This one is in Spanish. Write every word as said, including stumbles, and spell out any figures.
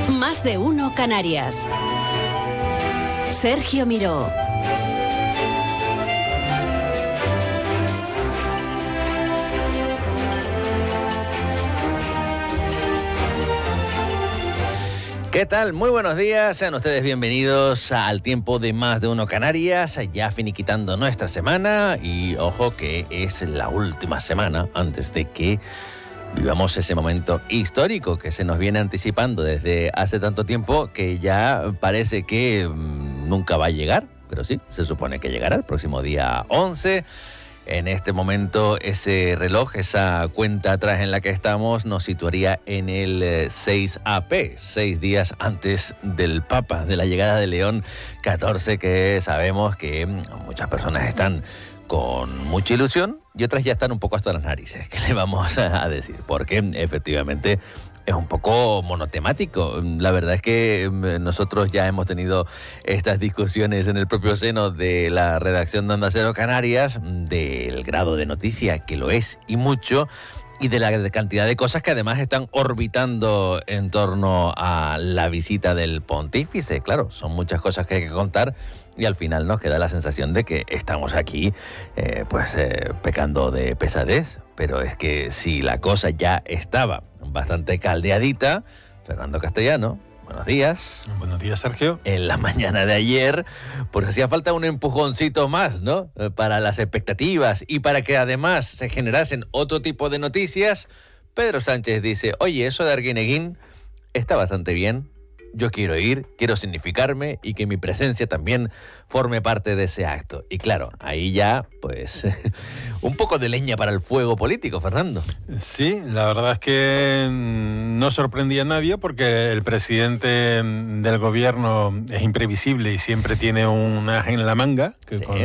Más de uno Canarias. Sergio Miró. ¿Qué tal? Muy buenos días, sean ustedes bienvenidos al tiempo de Más de Uno Canarias, ya finiquitando nuestra semana y ojo que es la última semana antes de que vivamos ese momento histórico que se nos viene anticipando desde hace tanto tiempo que ya parece que mmm, nunca va a llegar, pero sí, se supone que llegará el próximo día once. En este momento ese reloj, esa cuenta atrás en la que estamos nos situaría en el seis A P, seis días antes del Papa, de la llegada de León catorce, que sabemos que muchas personas están con mucha ilusión y otras ya están un poco hasta las narices, ¿qué le vamos a decir? Porque efectivamente es un poco monotemático. La verdad es que nosotros ya hemos tenido estas discusiones en el propio seno de la redacción de Onda Cero Canarias, del grado de noticia que lo es y mucho, y de la cantidad de cosas que además están orbitando en torno a la visita del pontífice. Claro, son muchas cosas que hay que contar y al final nos queda la sensación de que estamos aquí eh, pues eh, pecando de pesadez. Pero es que si la cosa ya estaba bastante caldeadita, Fernando Castellano, buenos días. Buenos días, Sergio. En la mañana de ayer, pues hacía falta un empujoncito más, ¿no? Para las expectativas y para que además se generasen otro tipo de noticias. Pedro Sánchez dice, oye, eso de Arguineguín está bastante bien. Yo quiero ir, quiero significarme y que mi presencia también forme parte de ese acto. Y claro, ahí ya, pues, un poco de leña para el fuego político, Fernando. Sí, la verdad es que no sorprendía a nadie porque el presidente del gobierno es imprevisible y siempre tiene un as en la manga, que Sí. con